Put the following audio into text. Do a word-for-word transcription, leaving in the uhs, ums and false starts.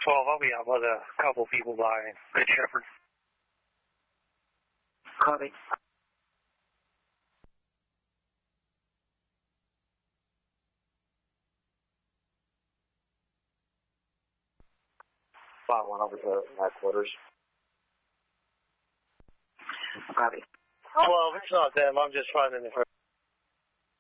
twelve, I'll be out with a couple people by Good Shepherd. Copy. Five one over to headquarters. Copy. Well, if it's not them, I'm just finding it.